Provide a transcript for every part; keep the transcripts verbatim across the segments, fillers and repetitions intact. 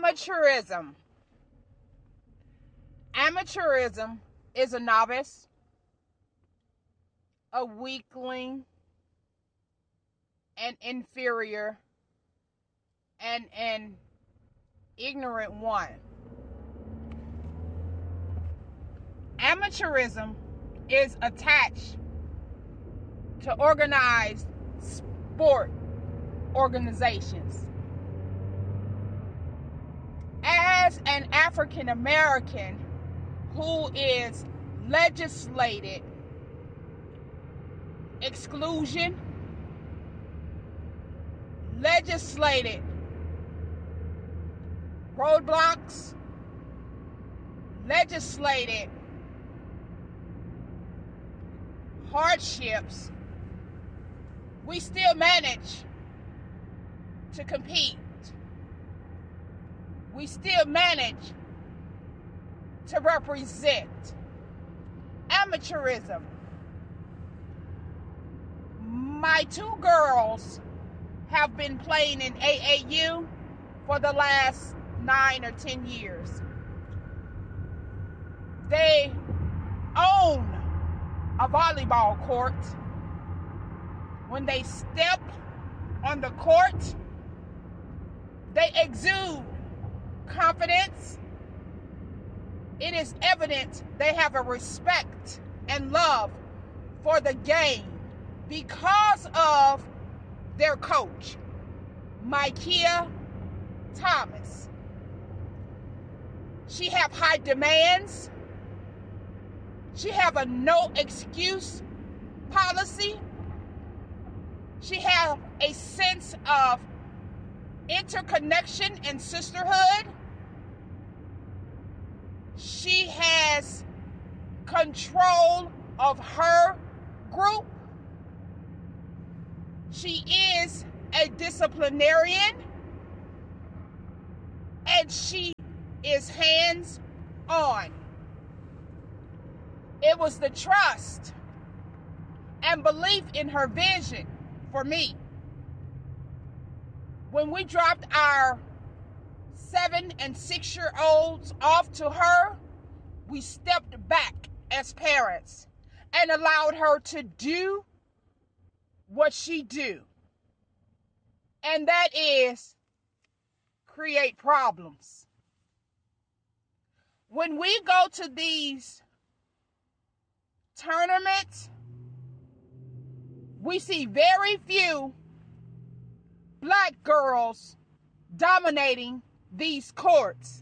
Amateurism. Amateurism is a novice, a weakling, an inferior, and an ignorant one. Amateurism is attached to organized sport organizations. As an African American who is legislated exclusion, legislated roadblocks, legislated hardships, we still manage to compete. We still manage to represent. Amateurism. My two girls have been playing in A A U for the last nine or ten years. They own a volleyball court. When they step on the court, they exude confidence. It is evident they have a respect and love for the game because of their coach, Micaiah Thomas. She have high demands. She have a no excuse policy. She have a sense of interconnection and sisterhood. She has control of her group. She is a disciplinarian, and she is hands-on. It was the trust and belief in her vision for me. When we dropped our seven and six year olds off to her, we stepped back as parents and allowed her to do what she do. And that is create problems. When we go to these tournaments, we see very few black girls dominating these courts.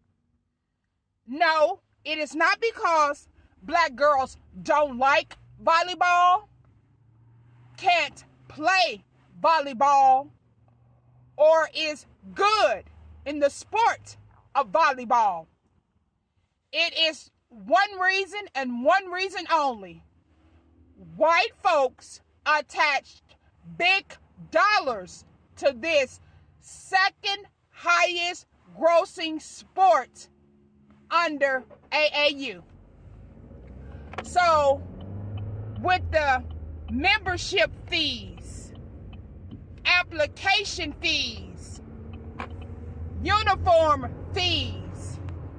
No, it is not because black girls don't like volleyball, can't play volleyball, or is good in the sport of volleyball. It is one reason and one reason only. White folks attached big dollars to this second highest grossing sport under A A U. So with the membership fees, application fees, uniform fees,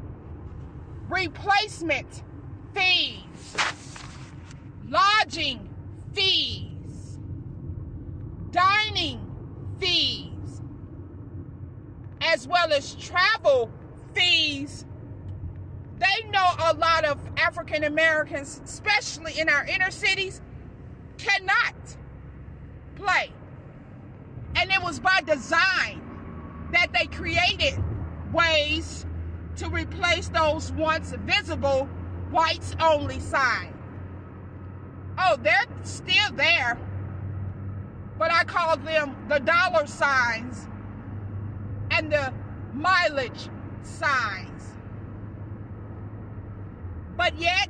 replacement fees, lodging fees, dining fees, as well as travel fees, they know a lot of African Americans, especially in our inner cities, cannot play. And it was by design that they created ways to replace those once visible whites only signs. Oh, they're still there, but I call them the dollar signs and the mileage signs. But yet,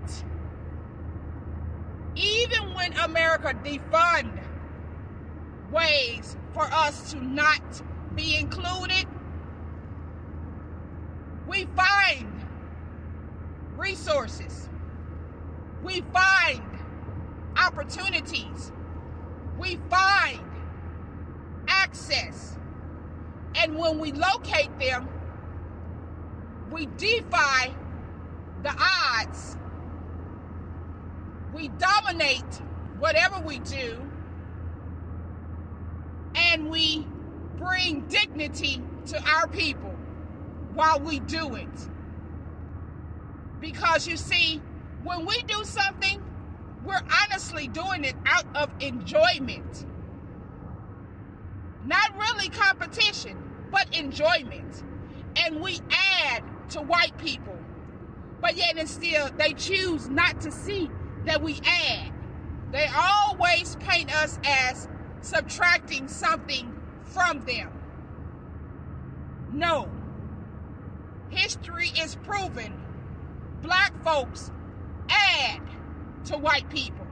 even when America defund ways for us to not be included, we find resources, we find opportunities, we find access, and when we locate them, we defy the odds. We dominate whatever we do, and we bring dignity to our people while we do it. Because you see, when we do something, we're honestly doing it out of enjoyment. Not really competition, but enjoyment. And we add to white people. But yet and still, they choose not to see that we add. They always paint us as subtracting something from them. No. History is proven black folks add to white people.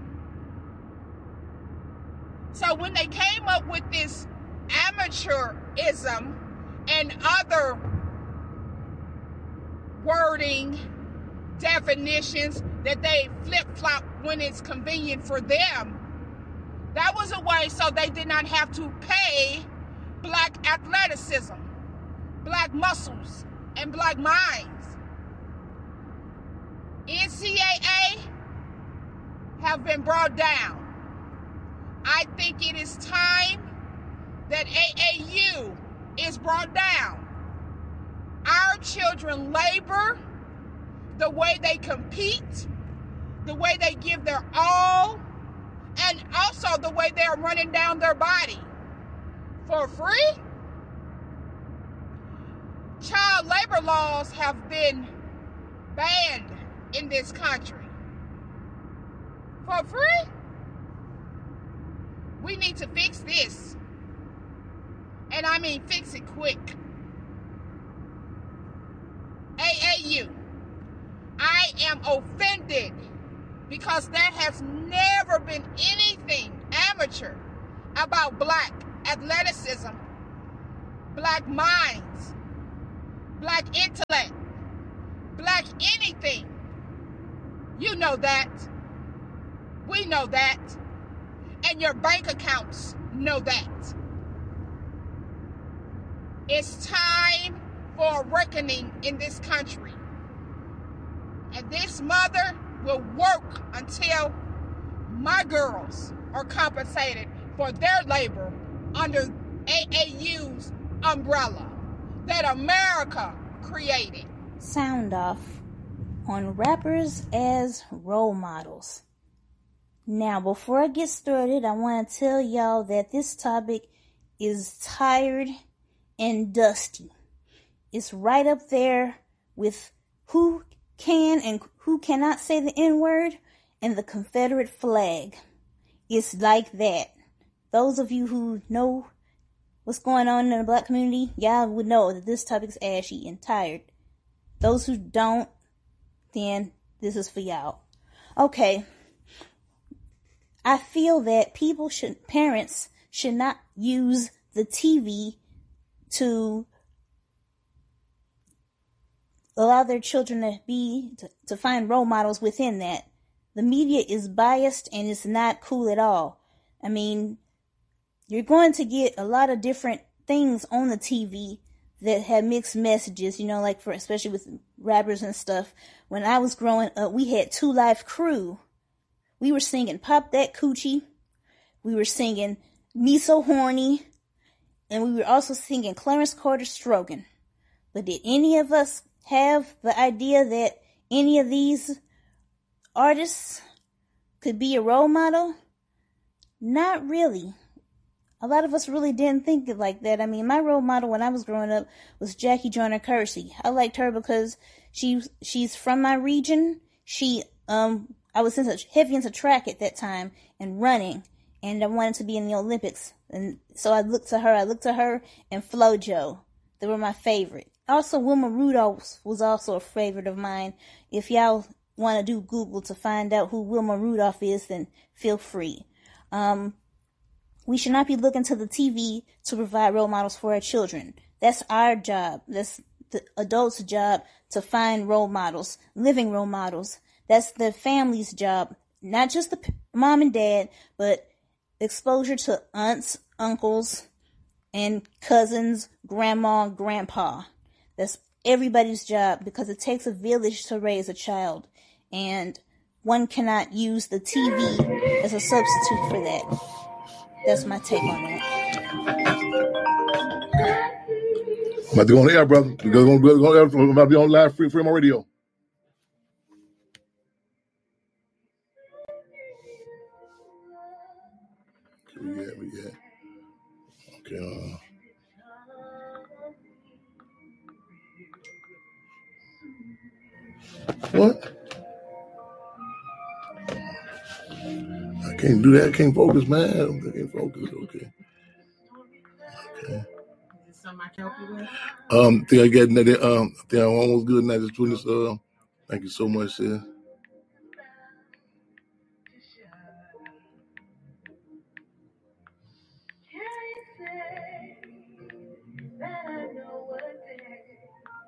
So when they came up with this amateurism and other wording, definitions that they flip-flop when it's convenient for them, that was a way so they did not have to pay black athleticism, black muscles, and black minds. N C A A have been brought down. I think it is time that A A U is brought down. Our children labor, the way they compete, the way they give their all, and also the way they're running down their body for free. Child labor laws have been banned in this country for free. We need to fix this, and I mean fix it quick. A A U, I am offended because there has never been anything amateur about black athleticism, black minds, black intellect, black anything. You know that. We know that. And your bank accounts know that. It's time for a reckoning in this country. And this mother will work until my girls are compensated for their labor under A A U's umbrella that America created. Sound off on rappers as role models. Now, before I get started, I want to tell y'all that this topic is tired and dusty. It's right up there with who can and who cannot say the N-word and the Confederate flag. It's like that. Those of you who know what's going on in the black community, y'all would know that this topic's ashy and tired. Those who don't, then this is for y'all. Okay. I feel that people should, parents should not use the T V to allow their children to be, to, to find role models within that. The media is biased and it's not cool at all. I mean, you're going to get a lot of different things on the T V that have mixed messages, you know, like for, especially with rappers and stuff. When I was growing up, we had Two Live Crew. We were singing Pop That Coochie. We were singing Me So Horny. And we were also singing Clarence Carter Stroking. But did any of us have the idea that any of these artists could be a role model? Not really. A lot of us really didn't think it like that. I mean, my role model when I was growing up was Jackie Joyner Kersee. I liked her because she she's from my region. She um I was into, heavy into track at that time and running, and I wanted to be in the Olympics. And so I looked to her. I looked to her and FloJo. They were my favorite. Also, Wilma Rudolph was also a favorite of mine. If y'all want to do Google to find out who Wilma Rudolph is, then feel free. Um, we should not be looking to the T V to provide role models for our children. That's our job. That's the adults' job to find role models, living role models. That's the family's job, not just the p- mom and dad, but exposure to aunts, uncles, and cousins, grandma, grandpa. That's everybody's job, because it takes a village to raise a child, and one cannot use the T V as a substitute for that. That's my take on that. I'm about to go on the air, brother. We're going to go, be on live free, free on radio. Yeah, yeah. Okay. Uh, what? I can't do that. I can't focus, man. I can't focus. Okay. Okay. Is this something I can help you with? Um, think I get that. Um, I think I'm almost good now. Just doing this. Uh, thank you so much, sis.